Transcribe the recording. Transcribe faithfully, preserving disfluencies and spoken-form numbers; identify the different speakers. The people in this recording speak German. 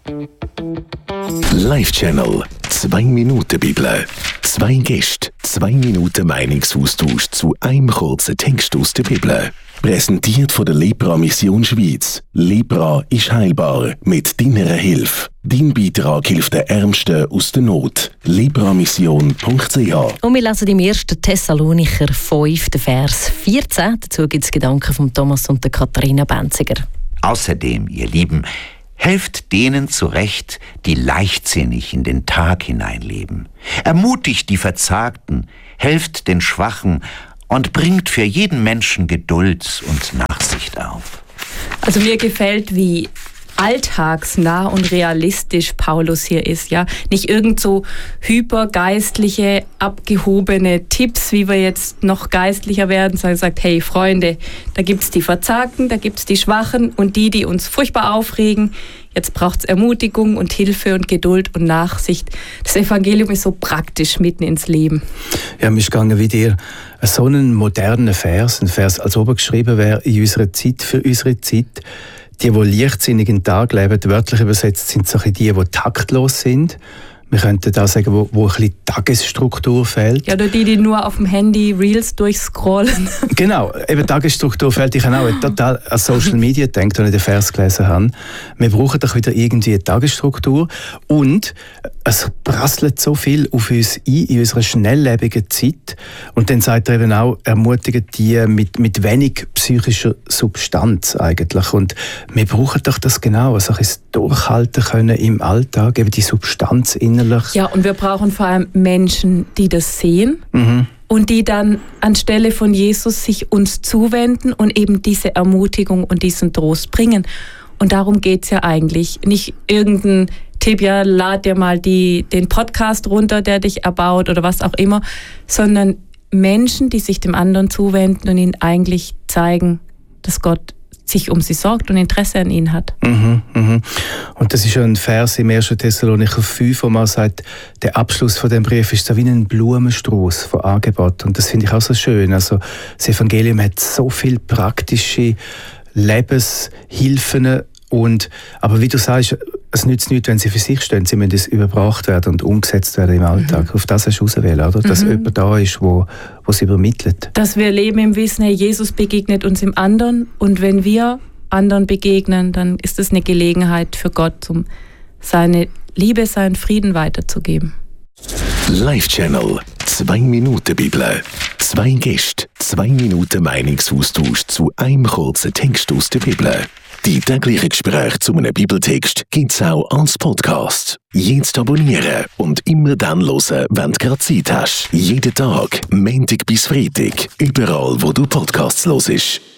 Speaker 1: Live-Channel. Zwei Minuten Bibel. Zwei Gäste, zwei Minuten Meinungsaustausch zu einem kurzen Text aus der Bibel. Präsentiert von der Lepra Mission Schweiz. Lepra ist heilbar mit deiner Hilfe. Dein Beitrag hilft den Ärmsten aus der Not. lepramission punkt c h.
Speaker 2: Und wir lesen im ersten Thessalonicher fünf, den Vers vierzehn. Dazu gibt es Gedanken von Thomas und der Katharina Benziger.
Speaker 3: Außerdem, ihr Lieben, helft denen zurecht, die leichtsinnig in den Tag hineinleben. Ermutigt die Verzagten, helft den Schwachen und bringt für jeden Menschen Geduld und Nachsicht auf.
Speaker 4: Also mir gefällt, wie alltagsnah und realistisch Paulus hier ist, ja. Nicht irgend so hypergeistliche, abgehobene Tipps, wie wir jetzt noch geistlicher werden, sondern sagt, hey Freunde, da gibt's die Verzagten, da gibt's die Schwachen und die, die uns furchtbar aufregen. Jetzt braucht's Ermutigung und Hilfe und Geduld und Nachsicht. Das Evangelium ist so praktisch mitten ins Leben.
Speaker 5: Ja, mir ist gegangen wie dir so einen modernen Vers, ein Vers, als ob er geschrieben wäre in unserer Zeit, für unsere Zeit. Die, die leichtsinnig in den Tag leben, wörtlich übersetzt, sind so die, die taktlos sind. Wir könnten da sagen, wo, wo ein bisschen Tagesstruktur fehlt.
Speaker 4: Ja, oder die, die nur auf dem Handy Reels durchscrollen.
Speaker 5: Genau, eben Tagesstruktur fehlt. Ich habe auch total an Social Media gedacht, als ich den Vers gelesen habe. Wir brauchen doch wieder irgendwie eine Tagesstruktur. Und es prasselt so viel auf uns ein in unserer schnelllebigen Zeit. Und dann sagt er eben auch, ermutigt die mit, mit wenig psychischer Substanz eigentlich. Und wir brauchen doch das genau, also ein Durchhalten können im Alltag, eben die Substanz innerlich.
Speaker 4: Ja, und wir brauchen vor allem Menschen, die das sehen. Mhm. Und die dann anstelle von Jesus sich uns zuwenden und eben diese Ermutigung und diesen Trost bringen. Und darum geht's ja eigentlich. Nicht irgendein Tipp, ja, lad dir mal die, den Podcast runter, der dich erbaut oder was auch immer, sondern Menschen, die sich dem anderen zuwenden und ihnen eigentlich zeigen, dass Gott sich um sie sorgt und Interesse an ihnen hat.
Speaker 5: Mhm, mhm. Und das ist ja ein Vers im ersten Thessalonicher fünf, wo man sagt, der Abschluss von dem Brief ist so wie ein Blumenstrauß von Angebot. Und das finde ich auch so schön. Also das Evangelium hat so viele praktische Lebenshilfen. Und, aber wie du sagst, es nützt nichts, wenn sie für sich stehen. Sie müssen das überbracht werden und umgesetzt werden im Alltag. Mhm. Auf das hast du ausgewählt, oder? Dass mhm. jemand da ist, wo, wo sie übermittelt.
Speaker 4: Dass wir leben im Wissen, hey, Jesus begegnet uns im anderen. Und wenn wir anderen begegnen, dann ist es eine Gelegenheit für Gott, um seine Liebe, seinen Frieden weiterzugeben.
Speaker 1: Live-Channel. Zwei Minuten Bibel. Zwei Gäste, zwei Minuten Meinungsaustausch zu einem kurzen Text aus der Bibel. Die täglichen Gespräche zu einem Bibeltext gibt es auch als Podcast. Jetzt abonnieren und immer dann hören, wenn du gerade Zeit hast. Jeden Tag, Montag bis Freitag, überall wo du Podcasts hörst.